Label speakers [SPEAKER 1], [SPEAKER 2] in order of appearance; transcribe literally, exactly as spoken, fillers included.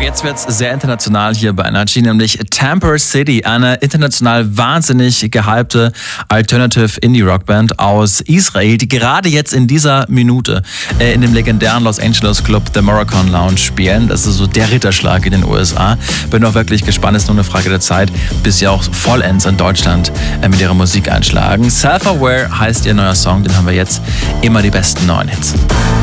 [SPEAKER 1] jetzt wird's sehr international hier bei Energy, nämlich Tamper City, eine international wahnsinnig gehypte Alternative Indie-Rockband aus Israel, die gerade jetzt in dieser Minute äh, in dem legendären Los Angeles Club The Moroccan Lounge spielen. Das ist so der Ritterschlag in den U S A. Bin auch wirklich gespannt, ist nur eine Frage der Zeit, bis sie auch vollends in Deutschland äh, mit ihrer Musik einschlagen. Self-Aware heißt ihr neuer Song, den haben wir jetzt, immer die besten neuen Hits.